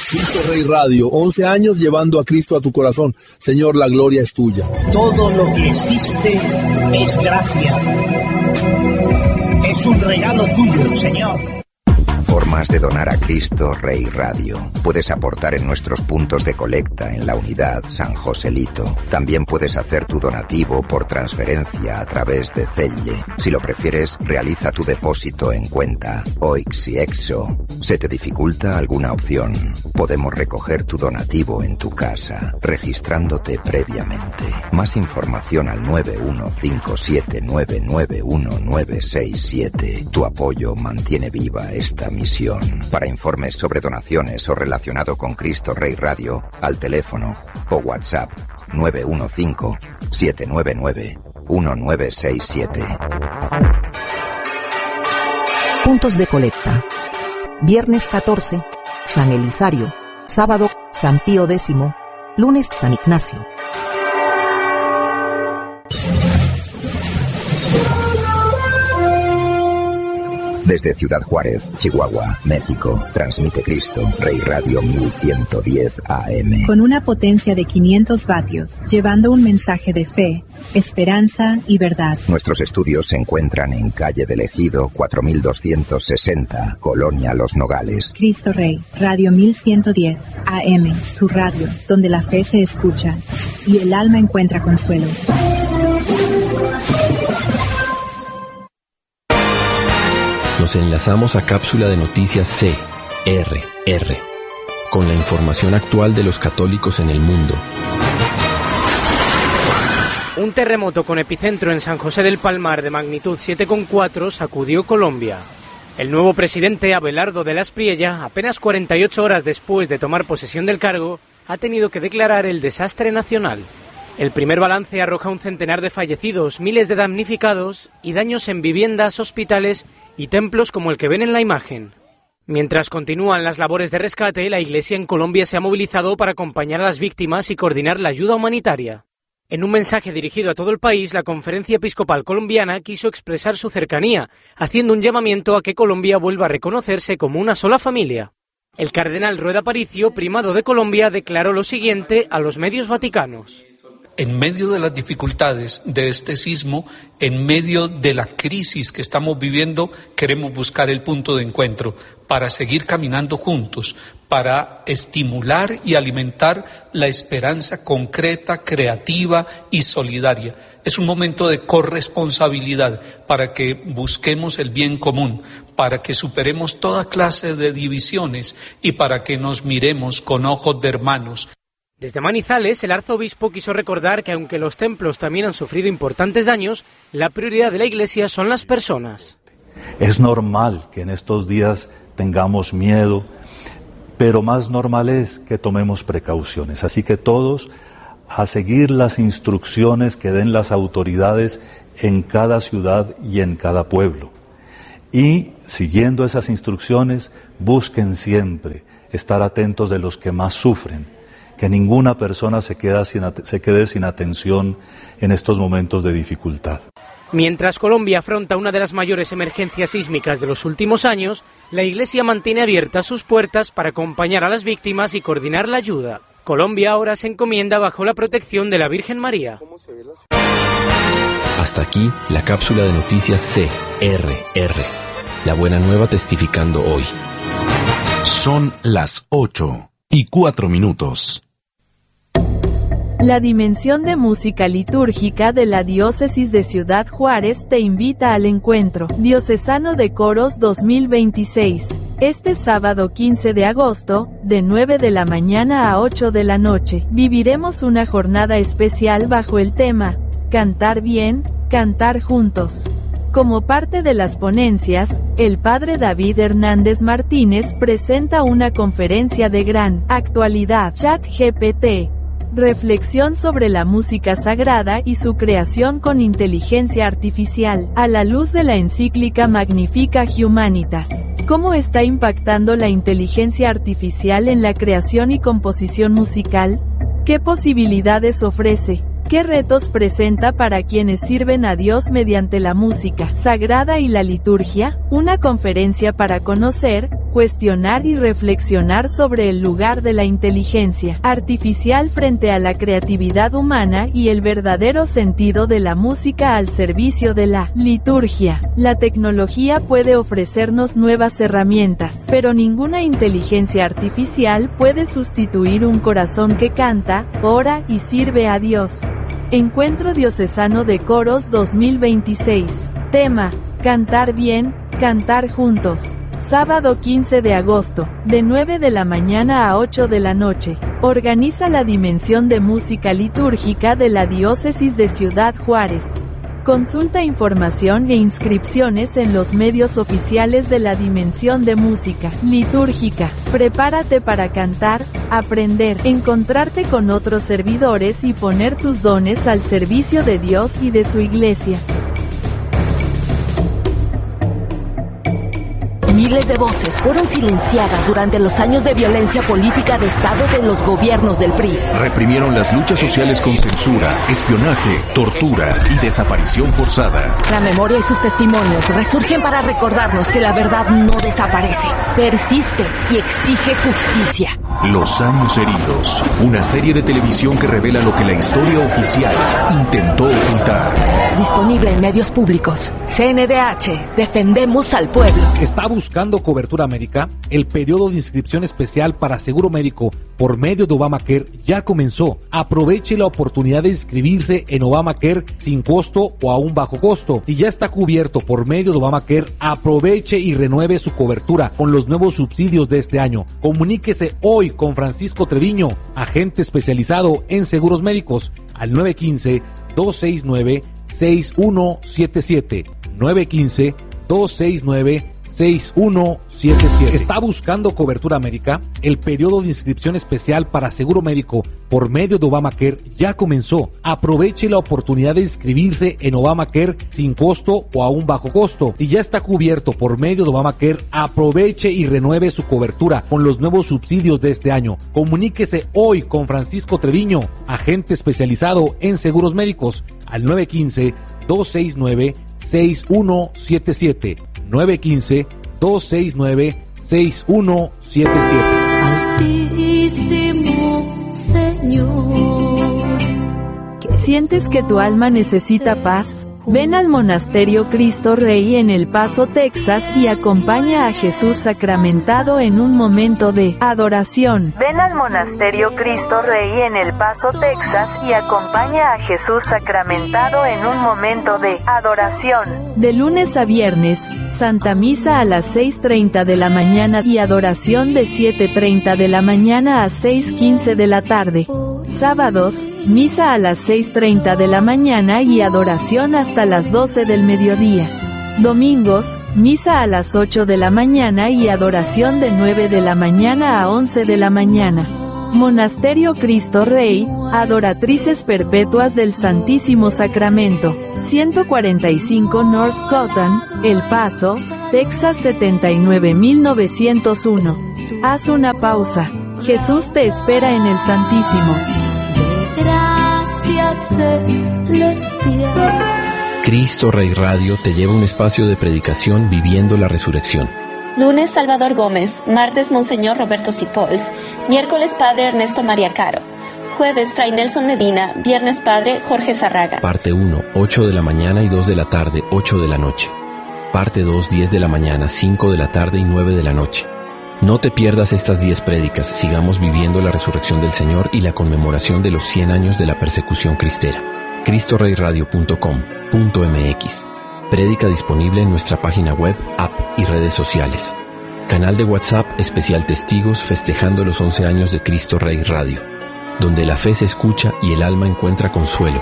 Cristo Rey Radio, 11 años llevando a Cristo a tu corazón. Señor, la gloria es tuya. Todo lo que existe es gracia. Es un regalo tuyo, Señor. Formas de donar a Cristo Rey Radio. Puedes aportar en nuestros puntos de colecta en la unidad San Joselito. También puedes hacer tu donativo por transferencia a través de Zelle. Si lo prefieres, realiza tu depósito en cuenta OIX y EXO. ¿Se te dificulta alguna opción? Podemos recoger tu donativo en tu casa, registrándote previamente. Más información al 915799197. Tu apoyo mantiene viva esta misión. Para informes sobre donaciones o relacionado con Cristo Rey Radio, al teléfono o WhatsApp 915-799-1967. Puntos de colecta. Viernes 14, San Elisario. Sábado, San Pío X. Lunes, San Ignacio. Desde Ciudad Juárez, Chihuahua, México, transmite Cristo Rey Radio 1110 AM. Con una potencia de 500 vatios, llevando un mensaje de fe, esperanza y verdad. Nuestros estudios se encuentran en calle del Ejido 4260, Colonia Los Nogales. Cristo Rey, Radio 1110 AM, tu radio, donde la fe se escucha y el alma encuentra consuelo. Nos enlazamos a cápsula de noticias CRR, con la información actual de los católicos en el mundo. Un terremoto con epicentro en San José del Palmar de magnitud 7,4 sacudió Colombia. El nuevo presidente, Abelardo de la Espriella, apenas 48 horas después de tomar posesión del cargo, ha tenido que declarar el desastre nacional. El primer balance arroja un centenar de fallecidos, miles de damnificados y daños en viviendas, hospitales y templos como el que ven en la imagen. Mientras continúan las labores de rescate, la Iglesia en Colombia se ha movilizado para acompañar a las víctimas y coordinar la ayuda humanitaria. En un mensaje dirigido a todo el país, la Conferencia Episcopal Colombiana quiso expresar su cercanía, haciendo un llamamiento a que Colombia vuelva a reconocerse como una sola familia. El cardenal Rueda Aparicio, primado de Colombia, declaró lo siguiente a los medios vaticanos. En medio de las dificultades de este sismo, en medio de la crisis que estamos viviendo, queremos buscar el punto de encuentro para seguir caminando juntos, para estimular y alimentar la esperanza concreta, creativa y solidaria. Es un momento de corresponsabilidad para que busquemos el bien común, para que superemos toda clase de divisiones y para que nos miremos con ojos de hermanos. Desde Manizales, el arzobispo quiso recordar que aunque los templos también han sufrido importantes daños, la prioridad de la Iglesia son las personas. Es normal que en estos días tengamos miedo, pero más normal es que tomemos precauciones. Así que todos a seguir las instrucciones que den las autoridades en cada ciudad y en cada pueblo. Y siguiendo esas instrucciones, busquen siempre estar atentos de los que más sufren. Que ninguna persona se quede sin atención en estos momentos de dificultad. Mientras Colombia afronta una de las mayores emergencias sísmicas de los últimos años, la Iglesia mantiene abiertas sus puertas para acompañar a las víctimas y coordinar la ayuda. Colombia ahora se encomienda bajo la protección de la Virgen María. Hasta aquí la cápsula de noticias CRR. La buena nueva testificando hoy. Son las 8:04. La Dimensión de Música Litúrgica de la Diócesis de Ciudad Juárez te invita al encuentro Diocesano de Coros 2026. Este sábado 15 de agosto, de 9 de la mañana a 8 de la noche, viviremos una jornada especial bajo el tema Cantar bien, cantar juntos. Como parte de las ponencias, el padre David Hernández Martínez presenta una conferencia de gran actualidad, ChatGPT. Reflexión sobre la música sagrada y su creación con inteligencia artificial, a la luz de la encíclica Magnificat Humanitas. ¿Cómo está impactando la inteligencia artificial en la creación y composición musical? ¿Qué posibilidades ofrece? ¿Qué retos presenta para quienes sirven a Dios mediante la música sagrada y la liturgia? Una conferencia para conocer, cuestionar y reflexionar sobre el lugar de la inteligencia artificial frente a la creatividad humana y el verdadero sentido de la música al servicio de la liturgia. La tecnología puede ofrecernos nuevas herramientas, pero ninguna inteligencia artificial puede sustituir un corazón que canta, ora y sirve a Dios. Encuentro Diocesano de Coros 2026. Tema: Cantar bien, cantar juntos. Sábado 15 de agosto, de 9 de la mañana a 8 de la noche. Organiza la Dimensión de Música Litúrgica de la Diócesis de Ciudad Juárez. Consulta información e inscripciones en los medios oficiales de la Dimensión de Música Litúrgica. Prepárate para cantar, aprender, encontrarte con otros servidores y poner tus dones al servicio de Dios y de su Iglesia. Miles de voces fueron silenciadas durante los años de violencia política de Estado de los gobiernos del PRI. Reprimieron las luchas sociales con censura, espionaje, tortura y desaparición forzada. La memoria y sus testimonios resurgen para recordarnos que la verdad no desaparece, persiste y exige justicia. Los años heridos, una serie de televisión que revela lo que la historia oficial intentó ocultar. Disponible en medios públicos. CNDH, defendemos al pueblo. ¿Está buscando cobertura médica? El periodo de inscripción especial para seguro médico por medio de Obamacare ya comenzó. Aproveche la oportunidad de inscribirse en Obamacare sin costo o a un bajo costo. Si ya está cubierto por medio de Obamacare, aproveche y renueve su cobertura con los nuevos subsidios de este año. Comuníquese hoy con Francisco Treviño, agente especializado en seguros médicos, al 915-269-6177. 915-269-6177. ¿Está buscando cobertura médica? El periodo de inscripción especial para seguro médico por medio de Obamacare ya comenzó. Aproveche la oportunidad de inscribirse en Obamacare sin costo o a un bajo costo. Si ya está cubierto por medio de Obamacare, aproveche y renueve su cobertura con los nuevos subsidios de este año. Comuníquese hoy con Francisco Treviño, agente especializado en seguros médicos, al 915-269-6177. 915-269-6177. Altísimo Señor. ¿Sientes que tu alma necesita paz? Ven al Monasterio Cristo Rey en El Paso, Texas y acompaña a Jesús sacramentado en un momento de adoración. Ven al Monasterio Cristo Rey en El Paso, Texas y acompaña a Jesús sacramentado en un momento de adoración. De lunes a viernes, Santa Misa a las 6:30 de la mañana y adoración de 7:30 de la mañana a 6:15 de la tarde. Sábados, misa a las 6:30 de la mañana y adoración hasta las 12 del mediodía. Domingos, misa a las 8 de la mañana y adoración de 9 de la mañana a 11 de la mañana. Monasterio Cristo Rey, Adoratrices Perpetuas del Santísimo Sacramento, 145 North Cotton, El Paso, Texas 79901. Haz una pausa. Jesús te espera en el Santísimo. Gracias celestial. Cristo Rey Radio te lleva a un espacio de predicación viviendo la resurrección. Lunes, Salvador Gómez. Martes, Monseñor Roberto Cipols. Miércoles, Padre Ernesto María Caro. Jueves, Fray Nelson Medina. Viernes, Padre Jorge Zarraga. Parte 1, 8 de la mañana y 2 de la tarde, 8 de la noche. Parte 2, 10 de la mañana, 5 de la tarde y 9 de la noche. No te pierdas estas 10 prédicas. Sigamos viviendo la resurrección del Señor y la conmemoración de los 100 años de la persecución cristera. CristoReyRadio.com.mx. Prédica disponible en nuestra página web, app y redes sociales. Canal de WhatsApp especial Testigos festejando los 11 años de Cristo Rey Radio, donde la fe se escucha y el alma encuentra consuelo.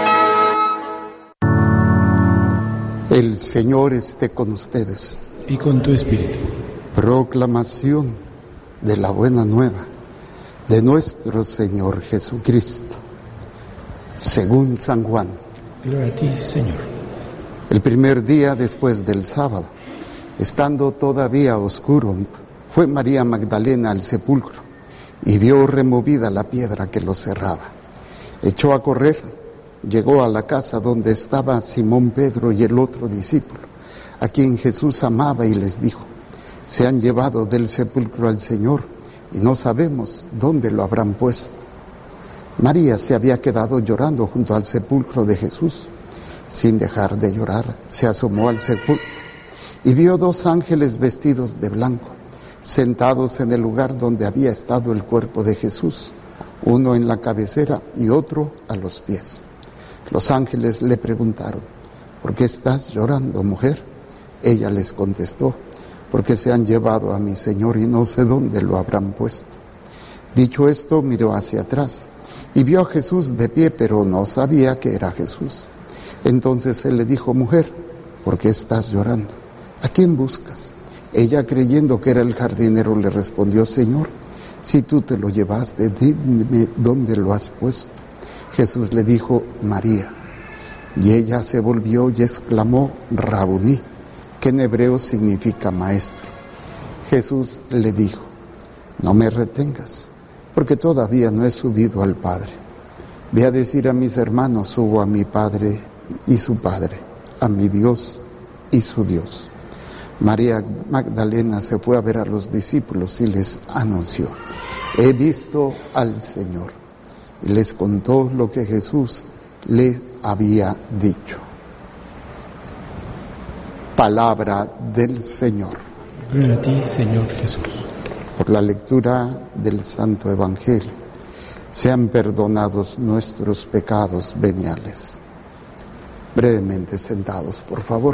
El Señor esté con ustedes. Y con tu espíritu. Proclamación de la buena nueva de nuestro Señor Jesucristo, según San Juan. Gloria a ti, Señor. El primer día después del sábado, estando todavía oscuro, fue María Magdalena al sepulcro y vio removida la piedra que lo cerraba. Echó a correr, llegó a la casa donde estaba Simón Pedro y el otro discípulo, a quien Jesús amaba, y les dijo: Se han llevado del sepulcro al Señor y no sabemos dónde lo habrán puesto. María se había quedado llorando junto al sepulcro de Jesús. Sin dejar de llorar, se asomó al sepulcro y vio 2 ángeles vestidos de blanco, sentados en el lugar donde había estado el cuerpo de Jesús, uno en la cabecera y otro a los pies. Los ángeles le preguntaron: ¿por qué estás llorando, mujer? Ella les contestó: porque se han llevado a mi Señor y no sé dónde lo habrán puesto. Dicho esto, miró hacia atrás y vio a Jesús de pie, pero no sabía que era Jesús. Entonces él le dijo: mujer, ¿por qué estás llorando? ¿A quién buscas? Ella, creyendo que era el jardinero, le respondió: Señor, si tú te lo llevaste, dime dónde lo has puesto. Jesús le dijo: María. Y ella se volvió y exclamó: Rabuní, que en hebreo significa maestro. Jesús le dijo: no me retengas, porque todavía no he subido al Padre. Ve a decir a mis hermanos: subo a mi Padre y su Padre, a mi Dios y su Dios. María Magdalena se fue a ver a los discípulos y les anunció: he visto al Señor. Y les contó lo que Jesús les había dicho. Palabra del Señor. Gloria a ti, Señor Jesús. Por la lectura del Santo Evangelio, sean perdonados nuestros pecados veniales. Brevemente sentados, por favor.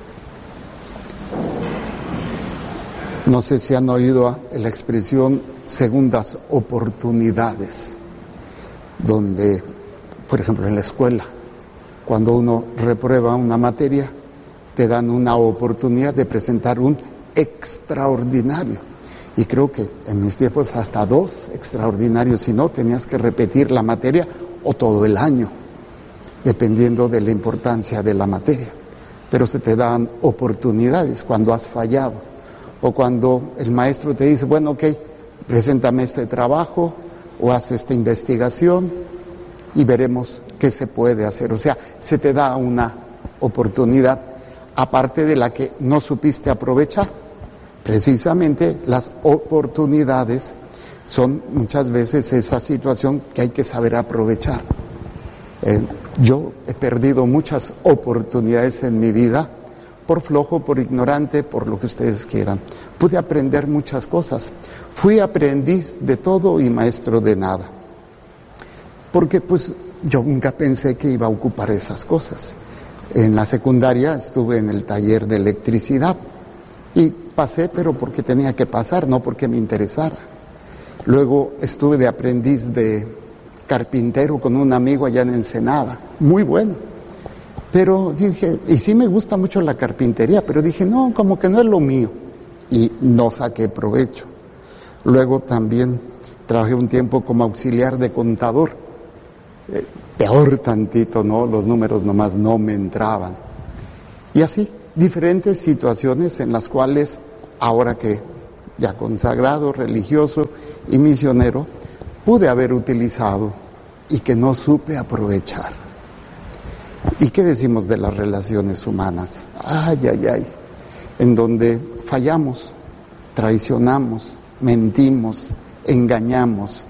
No sé si han oído la expresión segundas oportunidades, donde, por ejemplo, en la escuela, cuando uno reprueba una materia, te dan una oportunidad de presentar un extraordinario. Y creo que en mis tiempos hasta 2 extraordinarios, si no, tenías que repetir la materia o todo el año, dependiendo de la importancia de la materia. Pero se te dan oportunidades cuando has fallado, o cuando el maestro te dice: bueno, ok, preséntame este trabajo o haz esta investigación y veremos qué se puede hacer. O sea, se te da una oportunidad aparte de la que no supiste aprovechar. Precisamente las oportunidades son muchas veces esa situación que hay que saber aprovechar. Yo he perdido muchas oportunidades en mi vida por flojo, por ignorante, por lo que ustedes quieran. Pude aprender muchas cosas. Fui aprendiz de todo y maestro de nada. Porque pues yo nunca pensé que iba a ocupar esas cosas. En la secundaria estuve en el taller de electricidad y pasé, pero porque tenía que pasar, no porque me interesara. Luego estuve de aprendiz de carpintero con un amigo allá en Ensenada, muy bueno. Pero dije, y sí me gusta mucho la carpintería, pero dije, no, como que no es lo mío. Y no saqué provecho. Luego también trabajé un tiempo como auxiliar de contador. Peor tantito, ¿no? Los números nomás no me entraban. Y así, diferentes situaciones en las cuales, ahora que ya consagrado, religioso y misionero, pude haber utilizado y que no supe aprovechar. ¿Y qué decimos de las relaciones humanas? Ay, ay, ay, en donde fallamos, traicionamos, mentimos, engañamos.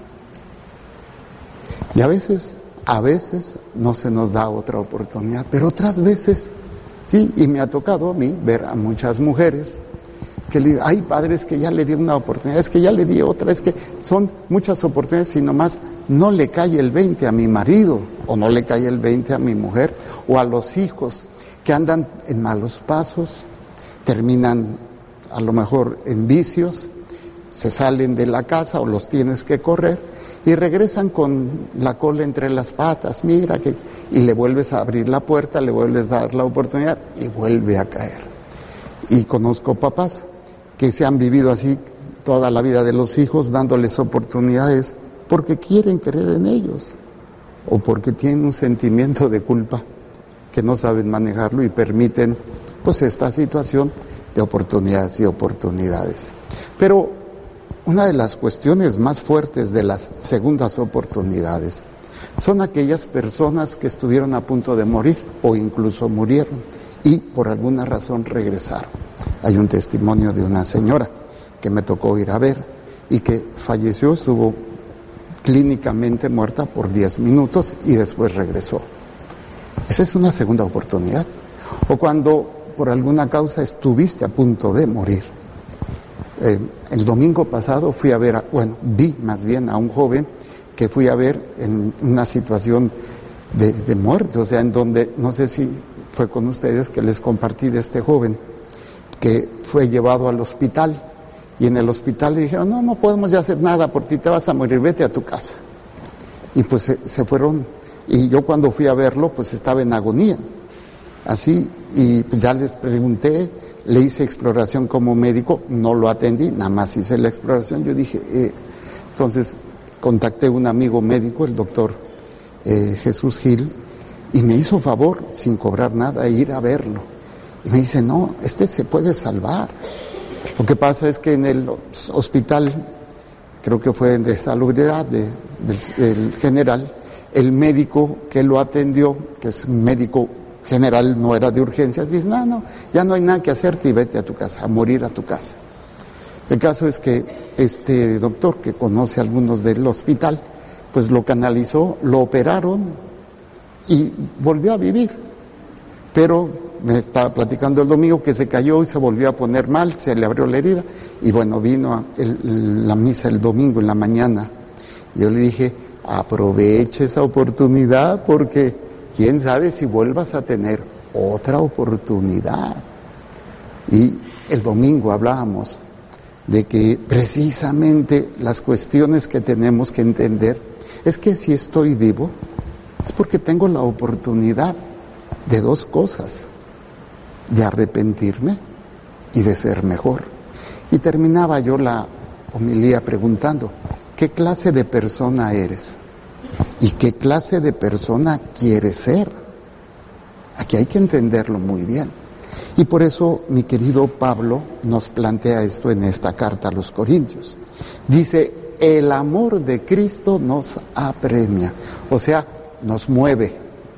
Y a veces no se nos da otra oportunidad, pero otras veces sí, y me ha tocado a mí ver a muchas mujeres que le digo, ay, padre, es que ya le di una oportunidad, es que ya le di otra, es que son muchas oportunidades y nomás no le cae el 20 a mi marido, o no le cae el 20 a mi mujer, o a los hijos que andan en malos pasos, terminan a lo mejor en vicios, se salen de la casa o los tienes que correr y regresan con la cola entre las patas, mira que, y le vuelves a abrir la puerta, le vuelves a dar la oportunidad y vuelve a caer. Y conozco papás que se han vivido así toda la vida de los hijos, dándoles oportunidades porque quieren creer en ellos o porque tienen un sentimiento de culpa que no saben manejarlo y permiten pues esta situación de oportunidades y oportunidades. Pero una de las cuestiones más fuertes de las segundas oportunidades son aquellas personas que estuvieron a punto de morir o incluso murieron y por alguna razón regresaron. Hay un testimonio de una señora que me tocó ir a ver y que falleció, estuvo clínicamente muerta por 10 minutos y después regresó. Esa es una segunda oportunidad. O cuando por alguna causa estuviste a punto de morir. El domingo pasado vi más bien a un joven que fui a ver en una situación de muerte, o sea, en donde, no sé si fue con ustedes que les compartí de este joven que fue llevado al hospital y en el hospital le dijeron, no podemos ya hacer nada por ti, te vas a morir, vete a tu casa. Y pues se fueron, y yo cuando fui a verlo pues estaba en agonía, así, y pues ya les pregunté, le hice exploración como médico, no lo atendí, nada más hice la exploración. Yo dije, entonces contacté a un amigo médico, el doctor Jesús Gil, y me hizo favor, sin cobrar nada, ir a verlo. Y me dice, no, se puede salvar. Lo que pasa es que en el hospital, creo que fue de Salubridad, del general, el médico que lo atendió, que es un médico general, no era de urgencias, dice, no, ya no hay nada que hacerte y vete a tu casa, a morir a tu casa. El caso es que este doctor, que conoce a algunos del hospital, pues lo canalizó, lo operaron y volvió a vivir. Pero me estaba platicando el domingo que se cayó y se volvió a poner mal, se le abrió la herida, y bueno, vino la misa el domingo en la mañana. Y yo le dije, aproveche esa oportunidad porque quién sabe si vuelvas a tener otra oportunidad. Y el domingo hablábamos de que precisamente las cuestiones que tenemos que entender es que si estoy vivo es porque tengo la oportunidad de dos cosas, de arrepentirme y de ser mejor. Y terminaba yo la homilía preguntando, ¿qué clase de persona eres? ¿Y qué clase de persona quieres ser? Aquí hay que entenderlo muy bien. Y por eso mi querido Pablo nos plantea esto en esta carta a los Corintios. Dice, el amor de Cristo nos apremia, o sea, nos mueve.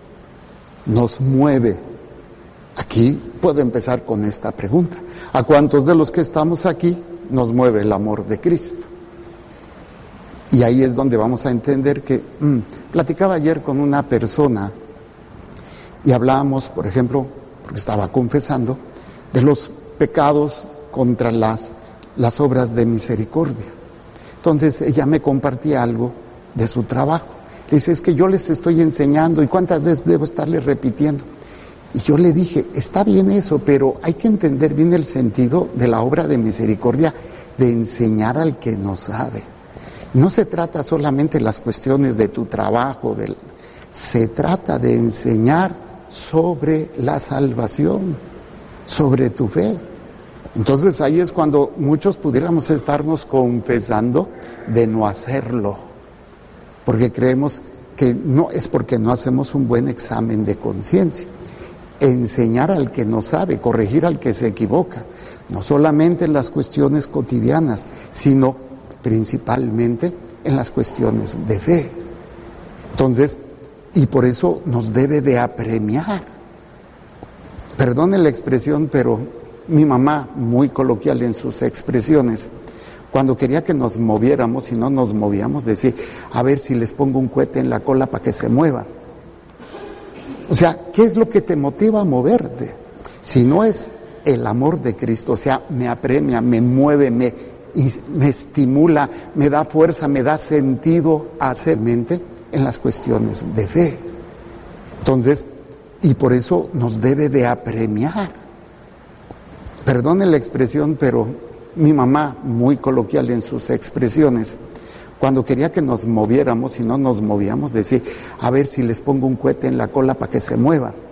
Aquí puedo empezar con esta pregunta. ¿A cuántos de los que estamos aquí nos mueve el amor de Cristo? Y ahí es donde vamos a entender que, platicaba ayer con una persona y hablábamos, por ejemplo, porque estaba confesando, de los pecados contra las obras de misericordia. Entonces ella me compartía algo de su trabajo. Le dice, es que yo les estoy enseñando y cuántas veces debo estarle repitiendo. Y yo le dije, está bien eso, pero hay que entender bien el sentido de la obra de misericordia, de enseñar al que no sabe. No se trata solamente de las cuestiones de tu trabajo, se trata de enseñar sobre la salvación, sobre tu fe. Entonces ahí es cuando muchos pudiéramos estarnos confesando de no hacerlo, porque creemos que no es porque no hacemos un buen examen de conciencia. Enseñar al que no sabe, corregir al que se equivoca, no solamente en las cuestiones cotidianas, sino principalmente en las cuestiones de fe. Entonces, y por eso nos debe de apremiar. Perdone la expresión, pero mi mamá, muy coloquial en sus expresiones, cuando quería que nos moviéramos y no nos movíamos, decía, a ver si les pongo un cohete en la cola para que se muevan. O sea, ¿qué es lo que te motiva a moverte? Si no es el amor de Cristo, o sea, me apremia, me mueve, me estimula, me da fuerza, me da sentido a hacer mente en las cuestiones de fe. Entonces, y por eso nos debe de apremiar. Perdone la expresión, pero mi mamá, muy coloquial en sus expresiones, cuando quería que nos moviéramos y no nos movíamos, decía, a ver si les pongo un cohete en la cola para que se muevan.